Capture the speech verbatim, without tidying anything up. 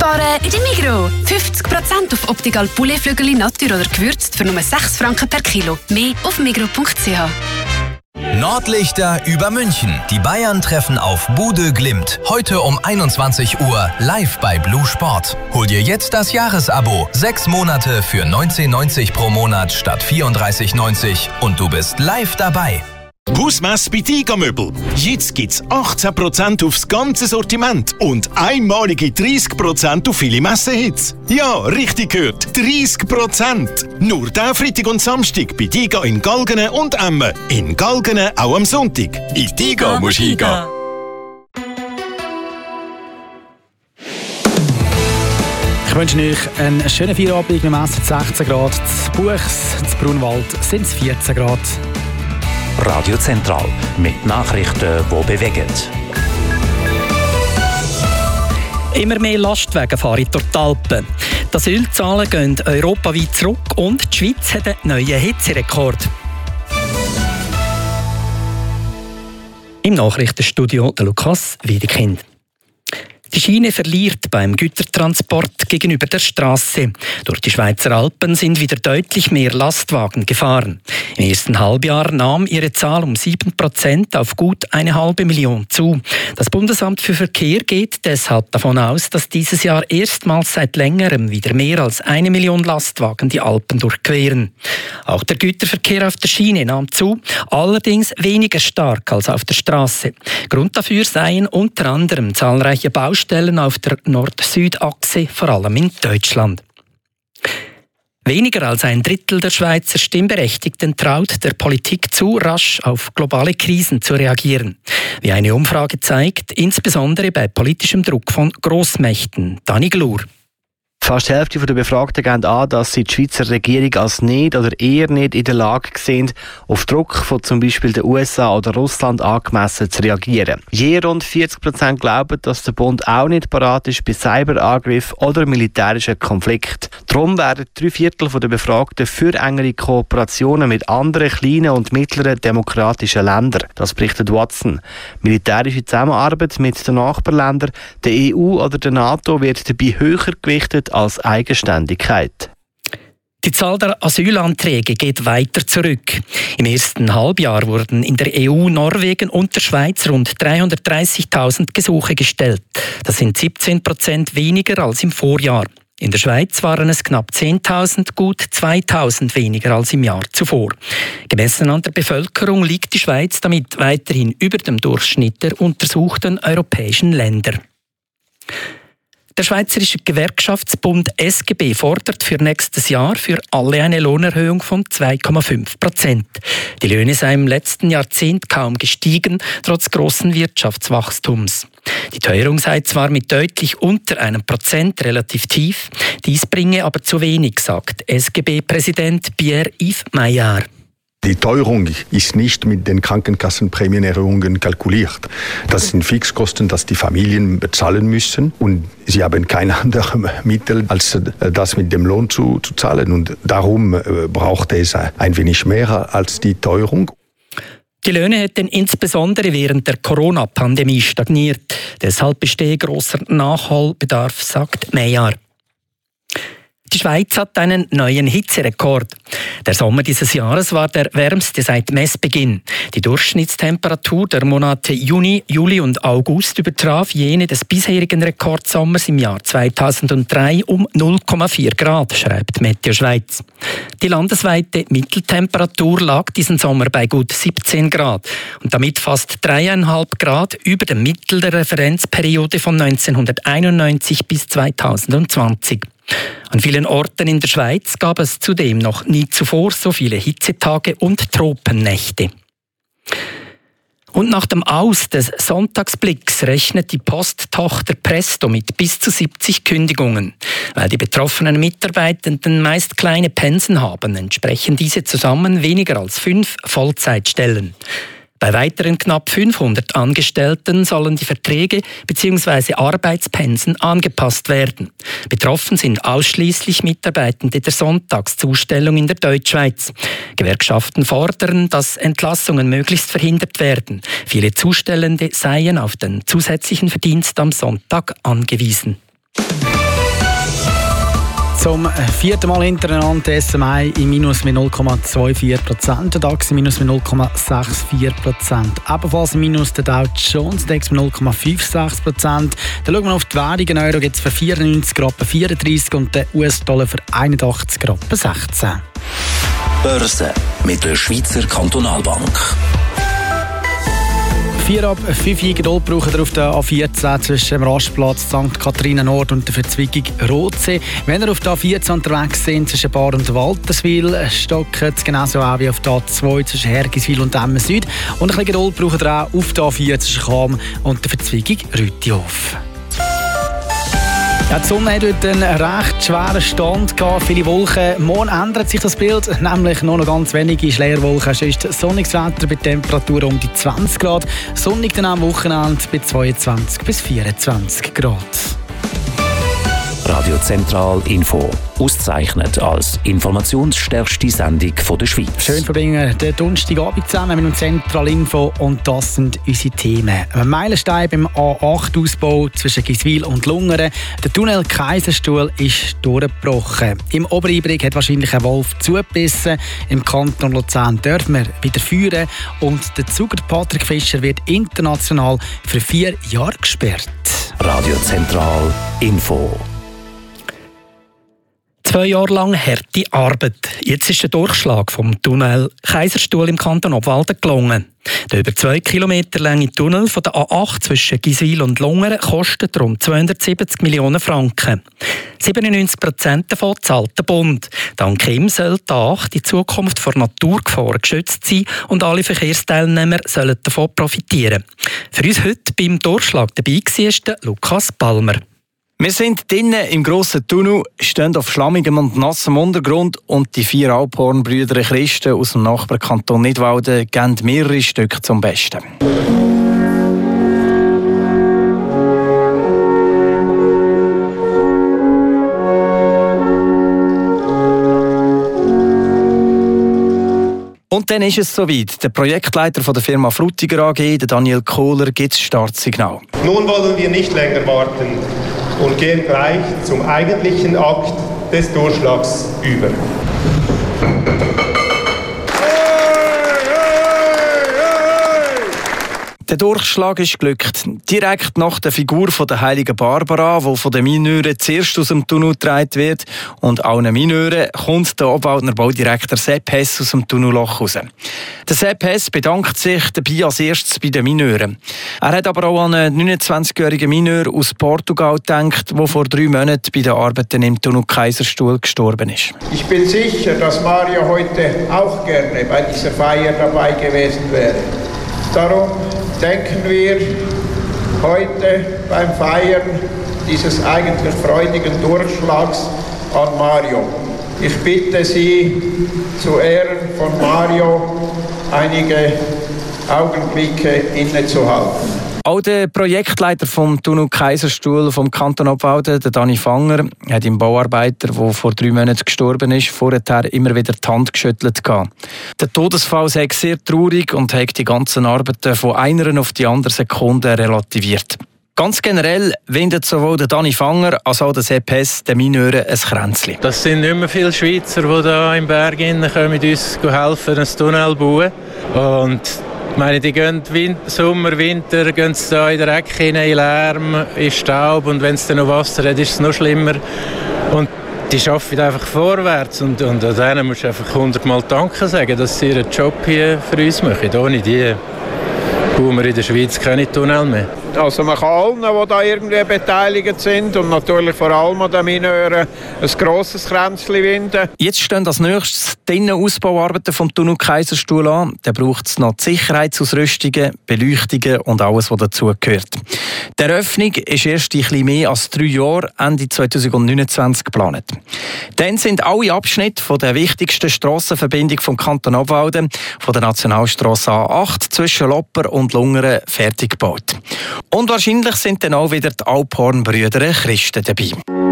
Sparen in der Migros. fünfzig Prozent auf Optical Pouletflügel Natur oder gewürzt für nur sechs Franken per Kilo. Mehr auf migros punkt c h. Nordlichter über München. Die Bayern treffen auf Bude Glimt. Heute um einundzwanzig Uhr live bei Blue Sport. Hol dir jetzt das Jahresabo. Sechs Monate für neunzehn neunzig pro Monat statt vierunddreißig neunzig und du bist live dabei. Hausmesse bei Tiga Möbel. Jetzt gibt's achtzehn Prozent aufs ganze Sortiment und einmalige dreißig Prozent auf viele Messehits. Ja, richtig gehört, dreißig Prozent. Nur der Freitag und Samstag bei Tiga in Galgenen und Emmen. In Galgenen auch am Sonntag. In Tiga musst du hingehen. Ich wünsche euch einen schönen Feierabend. Wir messen sechzehn Grad. In Buchs, in Brunwald sind es vierzehn Grad. Radio Zentral mit Nachrichten, die bewegen. Immer mehr Lastwagen fahren durch die Alpen. Die Asylzahlen gehen europaweit zurück und die Schweiz hat einen neuen Hitzerekord. Im Nachrichtenstudio der Lukas Wiedekind. Die Schiene verliert beim Gütertransport gegenüber der Straße. Durch die Schweizer Alpen sind wieder deutlich mehr Lastwagen gefahren. Im ersten Halbjahr nahm ihre Zahl um sieben Prozent auf gut eine halbe Million zu. Das Bundesamt für Verkehr geht deshalb davon aus, dass dieses Jahr erstmals seit längerem wieder mehr als eine Million Lastwagen die Alpen durchqueren. Auch der Güterverkehr auf der Schiene nahm zu, allerdings weniger stark als auf der Straße. Grund dafür seien unter anderem zahlreiche Baustellen Stellen auf der Nord-Süd-Achse, vor allem in Deutschland. Weniger als ein Drittel der Schweizer Stimmberechtigten traut der Politik zu, rasch auf globale Krisen zu reagieren. Wie eine Umfrage zeigt, insbesondere bei politischem Druck von Grossmächten. Dani Glur. Fast die Hälfte der Befragten geben an, dass sie die Schweizer Regierung als nicht oder eher nicht in der Lage sehen, auf Druck von zum Beispiel den U S A oder Russland angemessen zu reagieren. Je rund vierzig Prozent glauben, dass der Bund auch nicht parat ist bei Cyberangriffen oder militärischen Konflikten. Darum werden drei Viertel der Befragten für engere Kooperationen mit anderen kleinen und mittleren demokratischen Ländern. Das berichtet Watson. Militärische Zusammenarbeit mit den Nachbarländern, der E U oder der NATO wird dabei höher gewichtet als Eigenständigkeit. Die Zahl der Asylanträge geht weiter zurück. Im ersten Halbjahr wurden in der E U, Norwegen und der Schweiz rund dreihundertdreißigtausend Gesuche gestellt. Das sind siebzehn Prozent weniger als im Vorjahr. In der Schweiz waren es knapp zehntausend, gut zweitausend weniger als im Jahr zuvor. Gemessen an der Bevölkerung liegt die Schweiz damit weiterhin über dem Durchschnitt der untersuchten europäischen Länder. Der Schweizerische Gewerkschaftsbund S G B fordert für nächstes Jahr für alle eine Lohnerhöhung von zwei Komma fünf Prozent. Die Löhne seien im letzten Jahrzehnt kaum gestiegen, trotz grossen Wirtschaftswachstums. Die Teuerung sei zwar mit deutlich unter einem Prozent relativ tief, dies bringe aber zu wenig, sagt S G B-Präsident Pierre-Yves Maillard. Die Teuerung ist nicht mit den Krankenkassenprämienerhöhungen kalkuliert. Das sind Fixkosten, die die Familien bezahlen müssen und sie haben kein anderes Mittel, als das mit dem Lohn zu, zu zahlen. Und darum braucht es ein wenig mehr als die Teuerung. Die Löhne hätten insbesondere während der Corona-Pandemie stagniert. Deshalb bestehe großer Nachholbedarf, sagt Maillard. Die Schweiz hat einen neuen Hitzerekord. Der Sommer dieses Jahres war der wärmste seit Messbeginn. Die Durchschnittstemperatur der Monate Juni, Juli und August übertraf jene des bisherigen Rekordsommers im Jahr zweitausenddrei um null Komma vier Grad, schreibt Meteo Schweiz. Die landesweite Mitteltemperatur lag diesen Sommer bei gut siebzehn Grad und damit fast dreieinhalb Grad über dem Mittel der Referenzperiode von neunzehnhunderteinundneunzig bis zweitausendzwanzig. An vielen Orten in der Schweiz gab es zudem noch nie zuvor so viele Hitzetage und Tropennächte. Und nach dem Aus des Sonntagsblicks rechnet die Posttochter Presto mit bis zu siebzig Kündigungen. Weil die betroffenen Mitarbeitenden meist kleine Pensen haben, entsprechen diese zusammen weniger als fünf Vollzeitstellen. Bei weiteren knapp fünfhundert Angestellten sollen die Verträge bzw. Arbeitspensen angepasst werden. Betroffen sind ausschließlich Mitarbeitende der Sonntagszustellung in der Deutschschweiz. Gewerkschaften fordern, dass Entlassungen möglichst verhindert werden. Viele Zustellende seien auf den zusätzlichen Verdienst am Sonntag angewiesen. Zum vierten Mal hintereinander der S M I im Minus mit null Komma vierundzwanzig Prozent, der DAX im Minus mit null Komma vierundsechzig Prozent. Ebenfalls im Minus der Dow Jones, der DAX mit null Komma sechsundfünfzig Prozent. Dann schauen wir auf die Währungen. Euro gibt es für vierundneunzig Rappen vierunddreißig und der U S-Dollar für einundachtzig Rappen sechzehn. Börse mit der Schweizer Kantonalbank. vier ab fünf Geduld brauchen wir auf der A vierzehn zwischen dem Rastplatz Sankt Katharina Nord und der Verzweigung Rotsee. Wenn ihr auf der A vierzehn unterwegs sind zwischen Bar und Walterswil, stockt es genauso auch wie auf der A zwei zwischen Hergiswil und Emmen Süd. Und ein bisschen Geduld braucht ihr auch auf der A vier zwischen Cham und der Verzweigung Rütihof. Ja, die Sonne hat heute einen recht schweren Stand gehabt. Viele Wolken. Morgen ändert sich das Bild, nämlich nur noch ganz wenige Schleierwolken. Es ist sonniges Wetter bei Temperaturen um die zwanzig Grad. Sonnig dann am Wochenende bei zweiundzwanzig bis vierundzwanzig Grad. Radio Zentral Info. Ausgezeichnet als informationsstärkste Sendung von der Schweiz. Schön verbringen den Donnerstagabend zusammen mit dem Zentral Info und das sind unsere Themen. Ein Meilenstein beim A acht Ausbau zwischen Giswil und Lungern. Der Tunnel Kaiserstuhl ist durchgebrochen. Im Oberibrig hat wahrscheinlich ein Wolf zugebissen. Im Kanton Luzern dürfen wir wieder führen und der Zuger Patrick Fischer wird international für vier Jahre gesperrt. Radio Zentral Info. Zwei Jahre lang harte Arbeit. Jetzt ist der Durchschlag vom Tunnel Kaiserstuhl im Kanton Obwalden gelungen. Der über zwei Kilometer lange Tunnel von der A acht zwischen Giswil und Lungern kostet rund zweihundertsiebzig Millionen Franken. siebenundneunzig Prozent davon zahlt der Bund. Dank ihm soll die A acht in Zukunft vor Naturgefahren geschützt sein und alle Verkehrsteilnehmer sollen davon profitieren. Für uns heute beim Durchschlag dabei war Lukas Palmer. Wir sind drinnen im grossen Tunnel, stehen auf schlammigem und nassem Untergrund und die vier Alphornbrüder Christen aus dem Nachbarkanton Nidwalden geben mehrere Stücke zum Besten. Und dann ist es soweit. Der Projektleiter von der Firma Frutiger A G, Daniel Kohler, gibt das Startsignal. Nun wollen wir nicht länger warten und gehen gleich zum eigentlichen Akt des Durchschlags über. Der Durchschlag ist glückt. Direkt nach der Figur von der heiligen Barbara, die von den Mineuren zuerst aus dem Tunnel getragen wird, und allen Mineuren kommt der Obwaldner Baudirektor Sepp Hess aus dem Tunnelloch raus. Der Sepp Hess bedankt sich dabei als erstes bei den Mineuren. Er hat aber auch an einen neunundzwanzigjährigen Mineur aus Portugal gedacht, der vor drei Monaten bei den Arbeiten im Tunnel Kaiserstuhl gestorben ist. Ich bin sicher, dass Mario heute auch gerne bei dieser Feier dabei gewesen wäre. Darum denken wir heute beim Feiern dieses eigentlich freudigen Durchschlags an Mario. Ich bitte Sie, zu Ehren von Mario einige Augenblicke innezuhalten. Auch der Projektleiter vom Tunnel Kaiserstuhl vom Kanton Obwalden, der Dani Fanger, hat dem Bauarbeiter, der vor drei Monaten gestorben ist, vorher immer wieder die Hand geschüttelt. Der Todesfall sei sehr traurig und hat die ganzen Arbeiten von einer auf die andere Sekunde relativiert. Ganz generell windet sowohl der Dani Fanger als auch der Sepp Hess den Mineuren ein Kränzchen. Das sind nicht mehr viele Schweizer, die hier im Berg kommen, uns helfen, einen Tunnel zu bauen. Und ich meine, die gehen Winter, Sommer, Winter, gehen sie da in den Eck hinein, in Lärm, in Staub, und wenn es dann noch Wasser hat, ist es noch schlimmer. Und die arbeiten einfach vorwärts, und, und an denen musst du einfach hundertmal Danke sagen, dass sie ihren Job hier für uns machen. Ohne die bauen wir in der Schweiz keine Tunnel mehr. Also man kann allen, die da irgendwie beteiligt sind, und natürlich vor allem an den Mineuren, ein grosses Kränzchen winden. Jetzt stehen als nächstes die Innenausbauarbeiten vom Tunnel Kaiserstuhl an. Da braucht es noch die Sicherheitsausrüstungen, Beleuchtungen und alles, was dazugehört. Die Eröffnung ist erst in etwas mehr als drei Jahren, Ende zweitausendneunundzwanzig, geplant. Dann sind alle Abschnitte von der wichtigsten Strassenverbindung vom Kanton Obwalden, von der Nationalstrasse A acht zwischen Lopper und Lungern, fertig gebaut. Und wahrscheinlich sind dann auch wieder die Alphornbrüder Christen dabei.